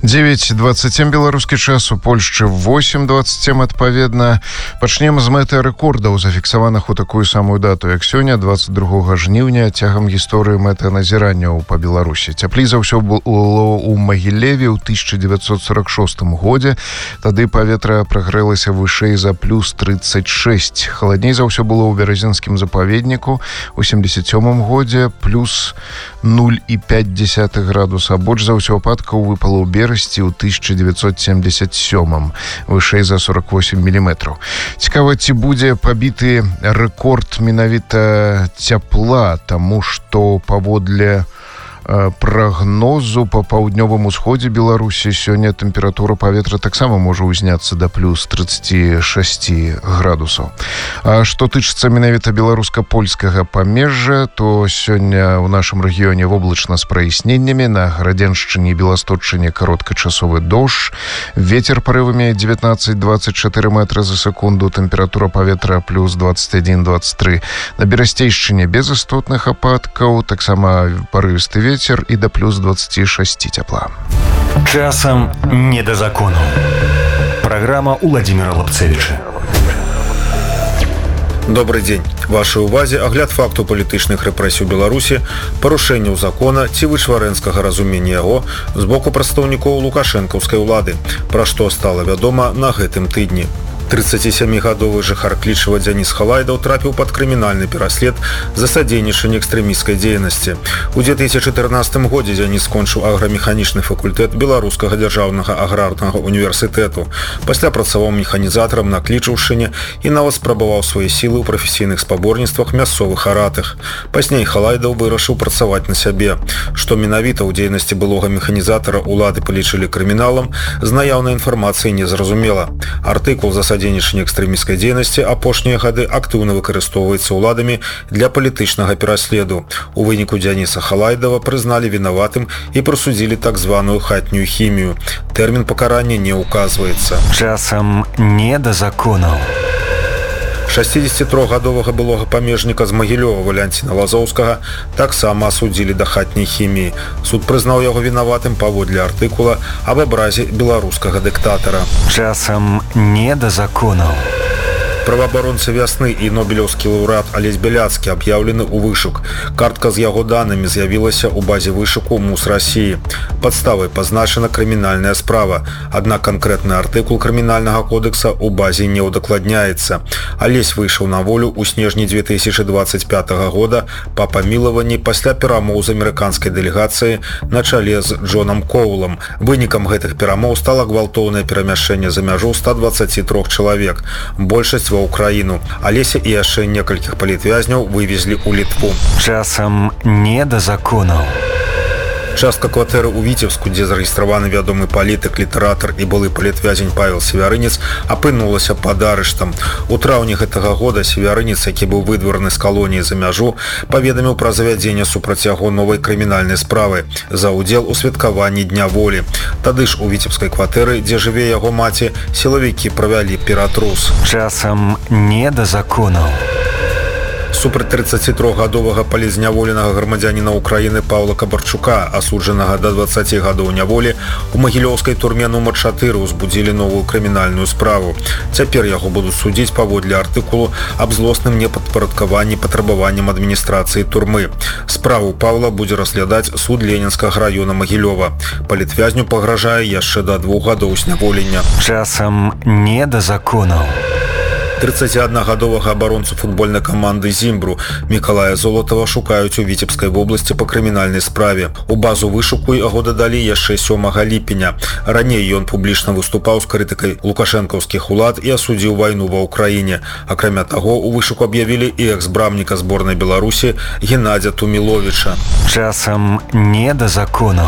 9:27 беларускі час, у Польшчы 8:27 адпаведна. Пачнем з мэты рэкордаў, зафіксаваных у такую самую дату, як сёння, 22 жніўня, цягам гісторыі мэтаназіранняў па Беларусі. Цяплей за ўсё было ў Магілеве ў 1946 годзе. Тады паветра прагрэлася вышэй за плюс 36. Халадней за ўсё было ў Березінскім запаведніку у 77 годзе, плюс 0,5 градуса. Больш за ўсё ападкаў выпало ў Березі у 1977, вышэй за 48 міліметраў. Цікава, ці будзе пабіты рэкорд менавіта цяпла, таму што паводле прагнозу па паўднёвым усходзе Беларусі сёння тэмпература паветра таксама можа ўзняцца да плюс 36 градусаў. А што тычыцца менавіта беларуска-польскага памежжа, то сёння ў нашым рэгіёне воблачна з праясненнямі, на Градзеншчыне і Беласточчыне кароткачасовы дождж, вецер парывамі 19-24 метра за секунду, тэмпература паветра плюс 21-23. На Берасцейшчыне без істотных ападкаў, таксама парывісты вецер і да плюс 26 цяпла. Часам не да закону. Праграма Уладзіміра Лапцевіча. Добрый дзень. Вашай увазе агляд факту палітычных рэпрэсій у Беларусі, парушэнняў закона ці вычварэнскага разумення яго з боку прадстаўнікоў лукашэнкаўскай улады, пра што стала вядома на гэтым тыдні. 37-гадовы жыхар Клічава Дзяніс Халайдаў трапіў пад крымінальны пераслед за садзейнічанне экстрэмісцкай дзейнасці. У 2014 годзе Дзяніс скончыў аграмеханічны факультэт Беларускага дзяржаўнага аграрнага універсітэту. Пасля працаваў механізатарам на Клічаўшчыне і нават спрабаваў свае сілы ў прафесійных спаборніцтвах мясцовых аратых. Пазней Халайдаў вырашыў працаваць на сябе. Што менавіта ў дзейнасці былога механізатара улады палічылі крыміналам, з наяўнай інфармацыі незразумела. Артыкул за садзейнічанне экстрэмісцкай дзейнасці апошнія гады актыўна выкарыстоўваецца ўладамі для палітычнага пераследу. У выніку Дзяніса Халайдава прызналі вінаватым і прысудзілі так званую хатнюю хімію. Тэрмін пакарання не ўказваецца. Часам не да законаў. 63-гадовага былога памежніка з Магілёва Валянціна Лазоўскага таксама асудзілі да хатняй хіміі. Суд прызнаў яго вінаватым паводле артыкула аб абразе беларускага дыктатара. Часам не да законаў. Праваабаронцы вясны і нобелеўскі лаўрэат Алесь Бяляцкі аб'яўлены ў вышук. Картка з яго данымі з'явілася ў базе вышуку МУС Расіі. Падставай пазначана крымінальная справа, аднак канкрэтны артыкул крымінальнага кодекса ў базе не ўдакладняецца. Алесь выйшаў на волю ў снежні 2025 года па памілаванні пасля перамоў з амерыканскай дэлегацыяй на чале з Джонам Коулам. Вынікам гэтых перамоў стала гвалтоўнае перамяшчэнне за мяжу 123 чалавек. Большасць ва ўкраіну. Алеся і яшчэ некалькіх палітвязняў вывезлі ў Літву. Часам не да законаў. Частка кватэры ў Віцебску, дзе зарэгістраваны вядомы палітык, літаратар і былы палітвязень Павел Севярынец, апынулася пад арыштам. У траўні гэтага года Севярынец, які быў выдвораны з калоніі за мяжу, паведаміў пра завядзенне супраць яго новай крымінальнай справы за ўдзел у святкаванні Дня волі. Тады ж у віцебскай кватэры, дзе жыве яго маці, сілавікі правялі ператрус. Часам не да законаў. Супраць 33-гадовага палізняволенага грамадзяніна Украіны Паўла Кабарчука, асуджанага да 20 гадоў няволі, у магілёўскай турме нумар 4 узбудзілі новую крымінальную справу. Цяпер яго будуць судзіць паводле артыкулу аб злосным непадпарадкаванні патрабаванням адміністрацыі турмы. Справу Паўла будзе разглядаць суд Ленінскага раёна Магілёва. Палітвязню пагражае яшчэ да 2 гадоў зняволення. Часам не да законаў. 31-гадовага абаронцу футбольнай каманды «Зімбру» Мікалая Золатава шукаюць у Віцебскай вобласці па крымінальнай справе. У базу вышуку яго дадалі яшчэ 7 ліпеня. Раней ён публічна выступаў з крытыкай лукашэнкаўскіх улад і асудзіў вайну ва ўкраіне. Акрамя таго, у вышуку аб'явілі і экс-брамніка зборнай Беларусі Геннадзя Туміловіча. Часам не да законаў.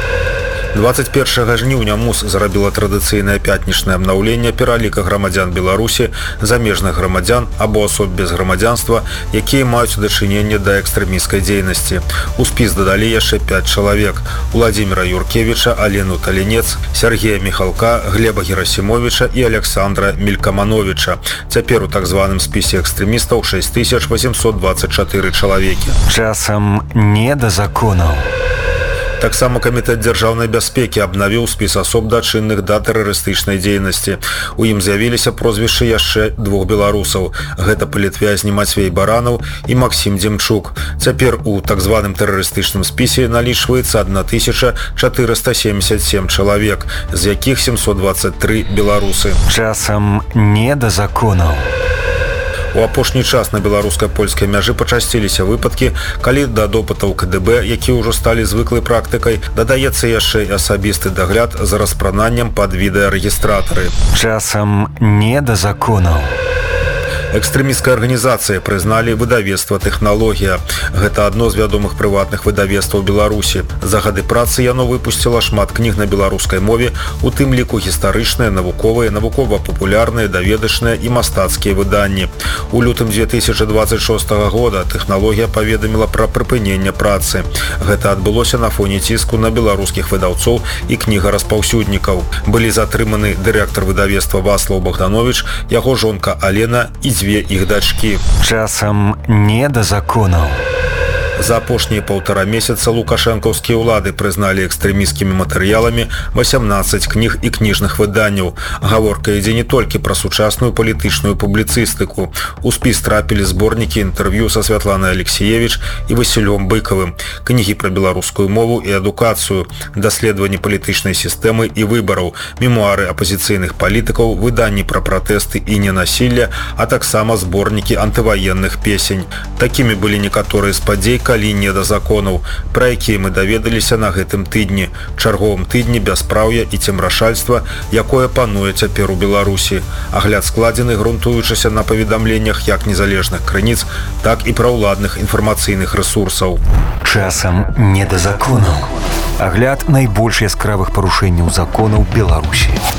21 жніўня МУС зарабіла традыцыйнае пятнічнае абнаўленне пераліка грамадзян Беларусі, замежных грамадзян або асоб без грамадзянства, якія маюць дачыненне да экстрэмісцкай дзейнасці. У спіс дадалі яшчэ 5 чалавек: Уладзіміра Юркевіча, Алену Талінец, Сергея Міхалка, Глеба Герасімовіча і Александра Мелькамановіча. Цяпер у так званым спісе экстрэмістаў 6824 чалавекі. Часам не да законаў. Таксама камітэт дзяржаўнай бяспекі абнавіў спіс асоб дачынных да тэрарыстычнай дзейнасці. У ім з'явіліся прозвішчы яшчэ двух беларусаў. Гэта палітвязні Мацвей Баранаў і Максім Демчук. Цяпер у так званым тэрарыстычным спісе налічваецца 1477 чалавек, з якіх 723 беларусы. Часам не да законаў. У апошні час на беларуска-польскай мяжы пачасціліся выпадкі, калі да допытаў КДБ, якія ўжо сталі звыклай практыкай, дадаецца яшчэ і асабісты дагляд за распрананнем пад відэарэгістратары. Часам не да законаў. Экстрэмісцкая арганізацыя прызналі выдавецтва «Тэхналогія». Гэта адно з вядомых прыватных выдавецтваў Беларусі. За гады працы яно выпусціла шмат кніг на беларускай мове, у тым ліку гістарычныя, навуковыя, навукова-папулярныя, даведачныя і мастацкія выданні. У лютым 2026 года «Тэхналогія» паведаміла пра прыпыненне працы. Гэта адбылося на фоне ціску на беларускіх выдаўцоў і кнігараспаўсюднікаў. Былі затрыманы дырэктар выдавецтва Васлаў Богданович, яго жонка Алена і дзве іх дачкі. Часам не да законаў. За апошнія паўтара месяца лукашэнкаўскія ўлады прызналі экстрэмісцкімі матэрыяламі 18 кніг і кніжных выданняў. Гаворка ідзе не толькі пра сучасную палітычную публіцыстыку. У спіс трапілі зборнікі інтэрв'ю са Святланай Алексіевіч і Васілём Быкавым, кнігі пра беларускую мову і адукацыю, даследаванні палітычнай сістэмы і выбараў, мемуары апазіцыйных палітыкаў, выданні пра пратэсты і ненасілля, а таксама зборнікі антываенных песень. Такімі былі некаторыя з падзей, калі не да законаў, пра якія мы даведаліся на гэтым тыдні, чарговым тыдні бяспраўя і цемрашальства, якое пануе цяпер у Беларусі. Агляд складзены, грунтуючыся на паведамленнях як незалежных крыніц, так і праўладных інфармацыйных рэсурсаў. Часам не да законаў. Агляд найбольш яскравых парушэнняў законаў Беларусі.